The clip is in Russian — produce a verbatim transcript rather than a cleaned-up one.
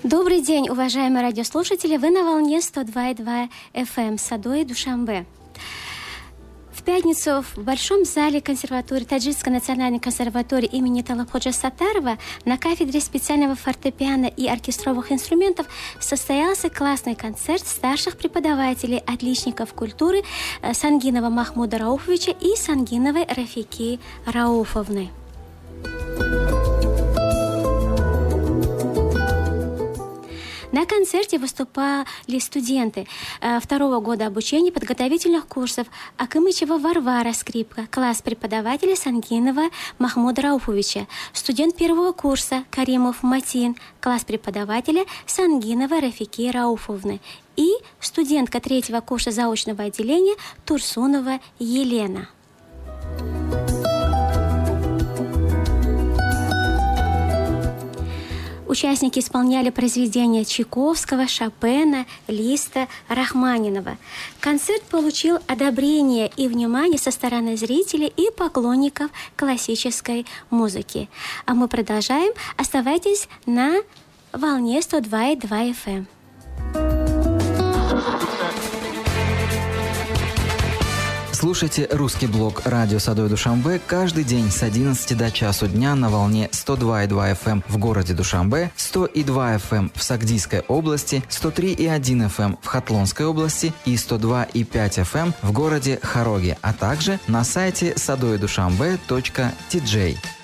Добрый день, уважаемые радиослушатели. Вы на волне сто два и два эф эм Садое, Душанбе. В пятницу в Большом зале консерватории, Таджикской национальной консерватории имени Талапходжа Саттарова на кафедре специального фортепиано и оркестровых инструментов состоялся классный концерт старших преподавателей, отличников культуры Сангинова Махмуда Рауфовича и Сангиновой Рафики Рауфовны. На концерте выступали студенты э, второго года обучения подготовительных курсов Акымычева Варвара, скрипка, класс преподавателя Сангинова Махмуда Рауфовича, студент первого курса Каримов Матин, класс преподавателя Сангинова Рафики Рауфовны и студентка третьего курса заочного отделения Турсунова Елена. Участники исполняли произведения Чайковского, Шопена, Листа, Рахманинова. Концерт получил одобрение и внимание со стороны зрителей и поклонников классической музыки. А мы продолжаем. Оставайтесь на волне сто два и два эф эм. Слушайте русский блог «Радио Садое Душанбе» каждый день с одиннадцати до часу дня на волне сто два и два эф эм в городе Душанбе, сто и два эф эм в Сагдийской области, сто три и один эф эм в Хатлонской области и сто два и пять эф эм в городе Хароге, а также на сайте садоедушанбе точка ти джей.